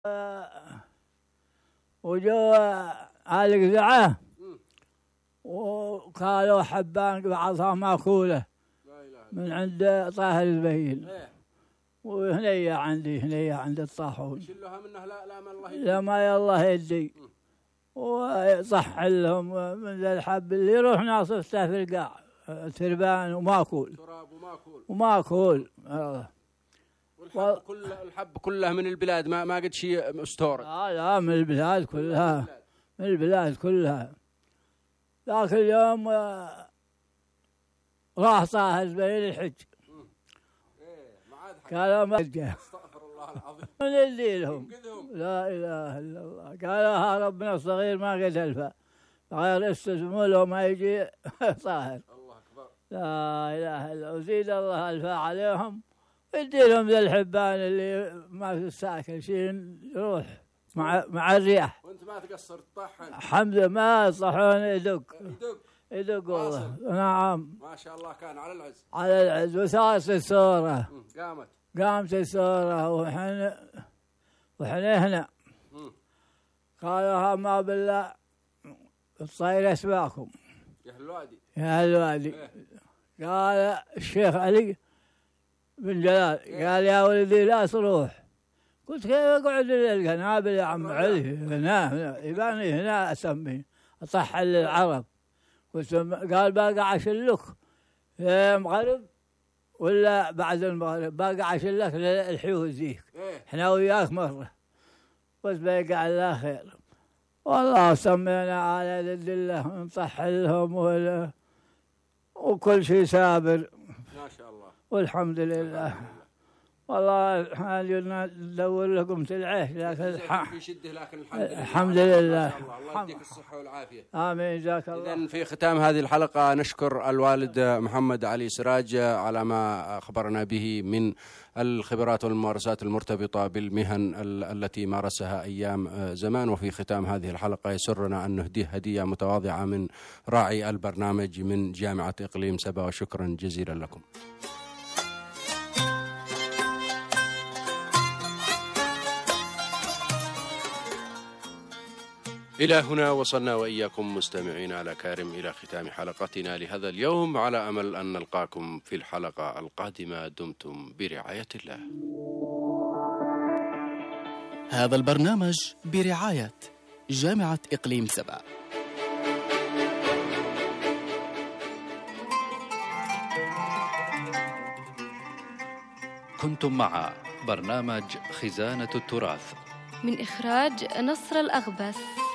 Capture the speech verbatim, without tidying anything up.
وجو القزعة وقالوا حبان بعضها ماكولة من عند طاهر البين، وهنية عندي هنية عند الطاحون شلوها منه. لا لا ما الله يدي، لا ما يالله يدي، وصح لهم من ذا الحب اللي يروح ناصفته في القاع تربان وماكول تراب وماكول وماكول. والحب كل الحب كله من البلاد، ما ما قد شيء مستورد. آه لا من البلاد كلها، من البلاد كلها. ذاك اليوم راح طاهر بين الحج، قالوا ما استغفر الله العظيم من اللي لهم لا اله الا الله. قالوا ها ربنا الصغير ما قد الفا غير استسموا له ما يجي طاهر. الله اكبر، لا اله الا الله. وزيد الله الفا عليهم ويدي لهم ذا الحبان اللي ما في الساكن شيء يروح مع مع الرياح. وانت ما تقصر تطحن الحمد لله ما يصحون يدق يدق يدق والله. نعم ما شاء الله كان على العز على العز. وساس السورة قامت قامت السورة وحن وحنا هنا قالوا ما بالله الطير اسمعكم يا الوادي يا الوادي. إيه؟ قال الشيخ علي بن جلال إيه؟ قال يا ولدي لا تروح. قلت كيف اقعد للقنابل يا عم علي؟ هنا هنا يباني هنا اسمي اطحن للعرب. قلت قال باقي اشلك يا مغرب ولا بعد المغرب؟ باقي اشلك للحيوز ذيك احنا وياك مره. قلت باقي على خير. والله سمينا على ذل الله نطحن لهم ولا وكل شيء سابر ما شاء الله والحمد لله. والله حالنا ندور لكم العيش لكن في شده، لكن الحمد لله الحمد لله. ما شاء الله الله يديك الصحه والعافيه. امين جزاك الله. إذن في ختام هذه الحلقه نشكر الوالد محمد علي سراج على ما اخبرنا به من الخبرات والممارسات المرتبطه بالمهن التي مارسها ايام زمان. وفي ختام هذه الحلقه يسرنا ان نهديه هديه متواضعه من راعي البرنامج من جامعه اقليم سبا، وشكرا جزيلا لكم. إلى هنا وصلنا وإياكم مستمعين على كارم إلى ختام حلقتنا لهذا اليوم، على أمل أن نلقاكم في الحلقة القادمة. دمتم برعاية الله. هذا البرنامج برعاية جامعة إقليم سبا. كنتم مع برنامج خزانة التراث من إخراج نصر الأغبس.